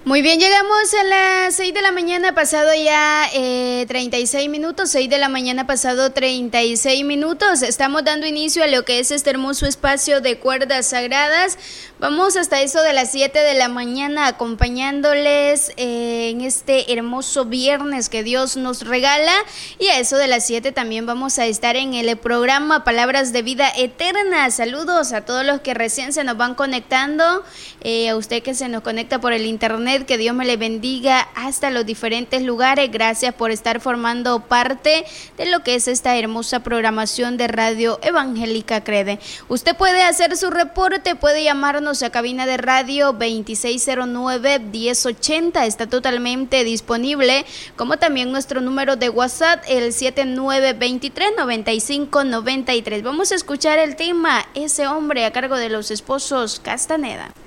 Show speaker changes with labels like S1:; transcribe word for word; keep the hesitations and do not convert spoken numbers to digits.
S1: Muy bien, llegamos a las seis de la mañana, pasado ya eh, treinta y seis minutos, seis de la mañana pasado treinta y seis minutos. Estamos dando inicio a lo que es este hermoso espacio de cuerdas sagradas. Vamos hasta eso de las siete de la mañana acompañándoles eh, en este hermoso viernes que Dios nos regala. Y a eso de las siete también vamos a estar en el programa Palabras de Vida Eterna. Saludos a todos los que recién se nos van conectando, eh, a usted que se nos conecta por el internet. Que Dios me le bendiga hasta los diferentes lugares. Gracias por estar formando parte de lo que es esta hermosa programación de Radio Evangélica Crede. Usted puede hacer su reporte, puede llamarnos a cabina de radio veintiséis cero nueve, diez ochenta. Está totalmente disponible, como también nuestro número de WhatsApp, el siete nueve dos tres, nueve cinco nueve tres. Vamos a escuchar el tema Ese Hombre, a cargo de los esposos Castaneda.